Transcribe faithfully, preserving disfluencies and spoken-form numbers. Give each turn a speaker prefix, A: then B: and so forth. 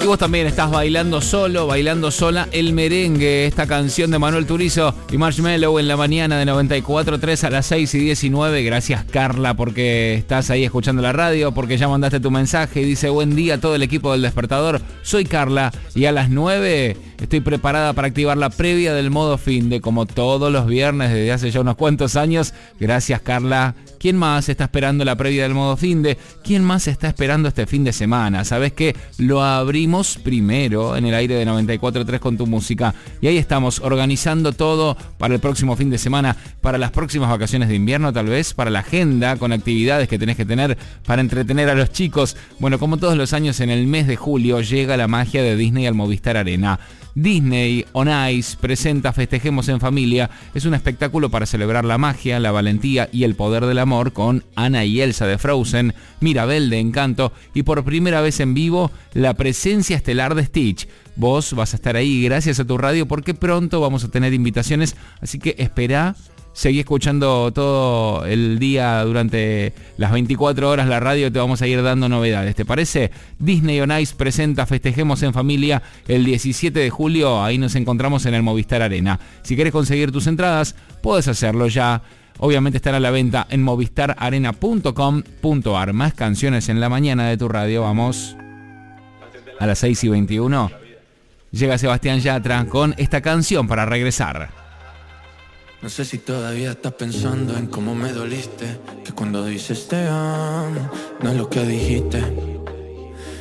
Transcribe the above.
A: Y vos también estás bailando solo, bailando sola el merengue, esta canción de Manuel Turizo y Marshmello en la mañana de noventa y cuatro punto tres a las seis y diecinueve. Gracias, Carla, porque estás ahí escuchando la radio, porque ya mandaste tu mensaje y dice: buen día a todo el equipo del Despertador, soy Carla y a las nueve estoy preparada para activar la previa del modo finde, como todos los viernes desde hace ya unos cuantos años. Gracias, Carla. ¿Quién más está esperando la previa del modo finde? ¿Quién más está esperando este fin de semana? ¿Sabés qué? Lo abrimos primero en el aire de noventa y cuatro punto tres con tu música. Y ahí estamos organizando todo para el próximo fin de semana, para las próximas vacaciones de invierno tal vez, para la agenda con actividades que tenés que tener para entretener a los chicos. Bueno, como todos los años en el mes de julio llega la magia de Disney al Movistar Arena. Disney on Ice presenta Festejemos en Familia. Es un espectáculo para celebrar la magia, la valentía y el poder del amor con Anna y Elsa de Frozen, Mirabel de Encanto y por primera vez en vivo la presencia estelar de Stitch. Vos vas a estar ahí gracias a tu radio porque pronto vamos a tener invitaciones, así que esperá. Seguí escuchando todo el día durante las veinticuatro horas la radio, te vamos a ir dando novedades, ¿te parece? Disney on Ice presenta Festejemos en Familia el diecisiete de julio, ahí nos encontramos en el Movistar Arena. Si querés conseguir tus entradas, puedes hacerlo ya. Obviamente estará a la venta en movistar arena punto com punto ar. Más canciones en la mañana de tu radio, vamos. A las seis y veintiuno llega Sebastián Yatra con esta canción para regresar.
B: No sé si todavía estás pensando en cómo me doliste, que cuando dices te amo, no es lo que dijiste.